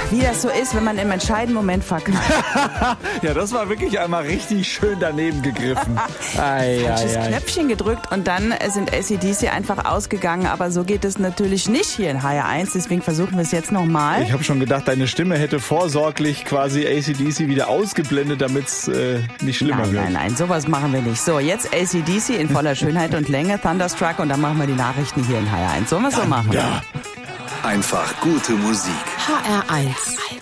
wie das so ist, wenn man im entscheidenden Moment verkackt. Ja, das war wirklich einmal richtig schön daneben gegriffen. Falsches Knöpfchen gedrückt und dann sind AC/DC einfach ausgegangen. Aber so geht es natürlich nicht hier in HR1. Deswegen versuchen wir es jetzt nochmal. Ich habe schon gedacht, deine Stimme hätte vorsorglich quasi AC/DC wieder ausgeblendet, damit es nicht schlimmer wird. Nein, sowas machen wir nicht. So, jetzt AC/DC in voller Schönheit und Länge, Thunderstruck, und dann machen wir die Nachrichten hier in HR1. Sollen wir es so machen? Ja. Einfach gute Musik. HR1.